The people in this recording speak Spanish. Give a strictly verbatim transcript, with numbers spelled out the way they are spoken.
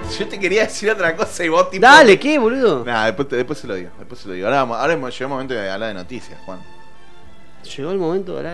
Yo te quería decir otra cosa y vos tipo... Dale, ¿qué, boludo? Nah, después, después se lo digo, después se lo digo. Ahora, ahora llegó el momento de hablar de noticias, Juan. Llegó el momento de hablar